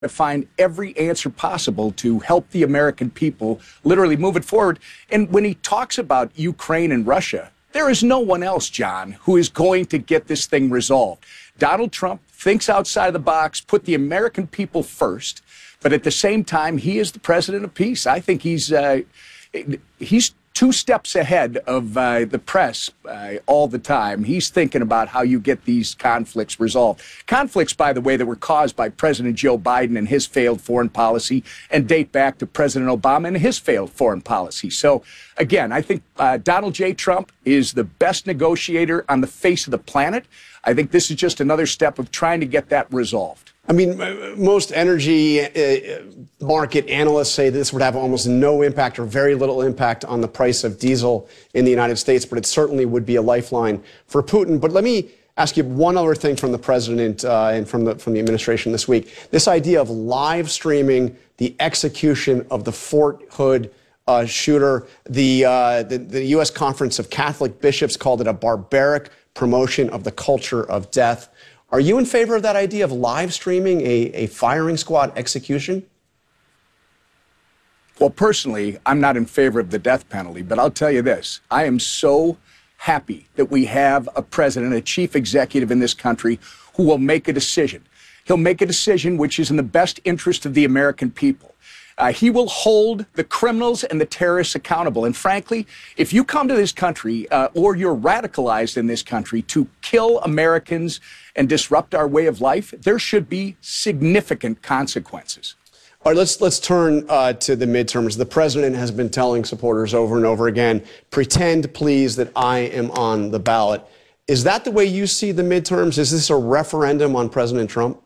to find every answer possible to help the American people literally move it forward. And when he talks about Ukraine and Russia, there is no one else, John, who is going to get this thing resolved. Donald Trump thinks outside of the box, put the American people first, but at the same time, he is the president of peace. I think he's two steps ahead of the press all the time. He's thinking about how you get these conflicts resolved. Conflicts, by the way, that were caused by President Joe Biden and his failed foreign policy and date back to President Obama and his failed foreign policy. So, again, I think Donald J. Trump is the best negotiator on the face of the planet. I think this is just another step of trying to get that resolved. I mean, most energy market analysts say this would have almost no impact or very little impact on the price of diesel in the United States, but it certainly would be a lifeline for Putin. But let me ask you one other thing from the president and from the administration this week. This idea of live streaming the execution of the Fort Hood shooter. The U.S. Conference of Catholic Bishops called it a barbaric promotion of the culture of death. Are you in favor of that idea of live streaming a firing squad execution? Well, personally, I'm not in favor of the death penalty, but I'll tell you this. I am so happy that we have a president, a chief executive in this country who will make a decision. He'll make a decision which is in the best interest of the American people. He will hold the criminals and the terrorists accountable. And frankly, if you come to this country or you're radicalized in this country to kill Americans and disrupt our way of life, there should be significant consequences. All right, let's turn to the midterms. The president has been telling supporters over and over again, pretend, please, that I am on the ballot. Is that the way you see the midterms? Is this a referendum on President Trump?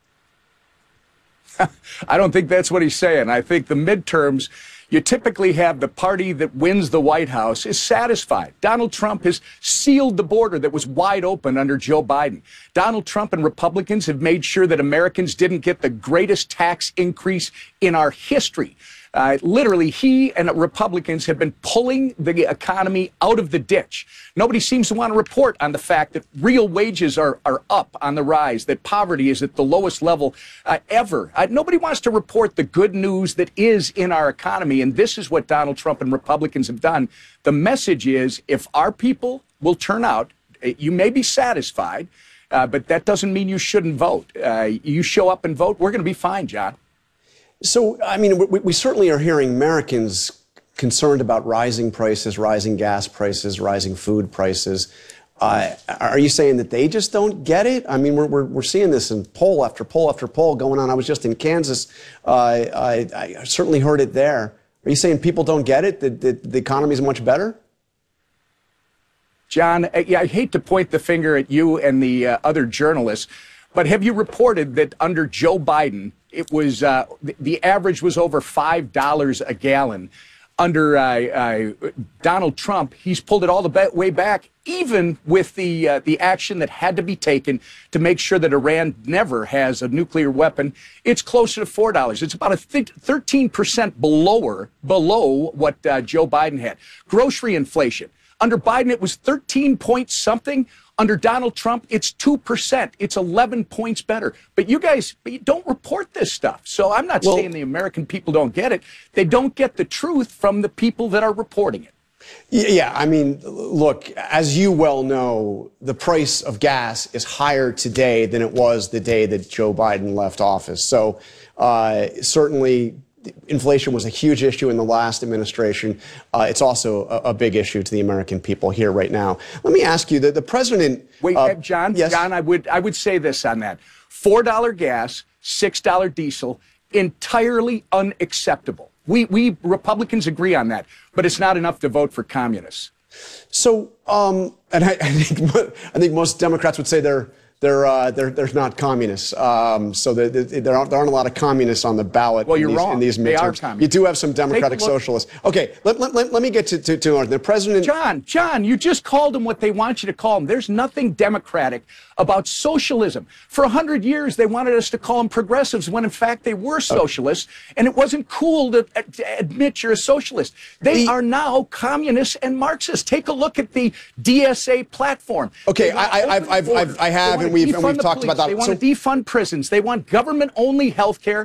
I don't think that's what he's saying. I think the midterms, you typically have the party that wins the White House is satisfied. Donald Trump has sealed the border that was wide open under Joe Biden. Donald Trump and Republicans have made sure that Americans didn't get the greatest tax increase in our history. Literally, he and Republicans have been pulling the economy out of the ditch. Nobody seems to want to report on the fact that real wages are up on the rise, that poverty is at the lowest level ever. Nobody wants to report the good news that is in our economy, and this is what Donald Trump and Republicans have done. The message is, if our people will turn out, you may be satisfied, but that doesn't mean you shouldn't vote. You show up and vote, we're going to be fine, John. So, I mean, we certainly are hearing Americans concerned about rising prices, rising gas prices, rising food prices. Are you saying that they just don't get it? I mean, we're seeing this in poll after poll after poll going on. I was just in Kansas. I certainly heard it there. Are you saying people don't get it, that the economy is much better? John, I hate to point the finger at you and the other journalists, but have you reported that under Joe Biden, it was the average was over $5 a gallon. Under Donald Trump, he's pulled it all the way back, even with the action that had to be taken to make sure that Iran never has a nuclear weapon. It's closer to $4. It's about a 13% below what Joe Biden had. Grocery inflation. Under Biden, it was 13 point something. Under Donald Trump, it's 2%. It's 11 points better. But you guys, don't report this stuff. So I'm not saying the American people don't get it. They don't get the truth from the people that are reporting it. Yeah, I mean, look, as you well know, the price of gas is higher today than it was the day that Joe Biden left office. So certainly inflation was a huge issue in the last administration. It's also a big issue to the American people here right now. Let me ask you, the president... Wait, John, yes? John, I would say this on that. $4 gas, $6 diesel, entirely unacceptable. We Republicans agree on that, but it's not enough to vote for communists. So, and I think most Democrats would say they're not communists. So there aren't a lot of communists on the ballot. Well, you're wrong. In these midterms. They are communists. You do have some Democratic socialists. Okay, let me get to the president. John, you just called them what they want you to call them. There's nothing democratic about socialism. For 100 years, they wanted us to call them progressives when, in fact, they were socialists, and it wasn't cool to admit you're a socialist. They are now communists and Marxists. Take a look at the DSA platform. Okay, I have and we've talked about that. They want to defund prisons. They want government-only health care.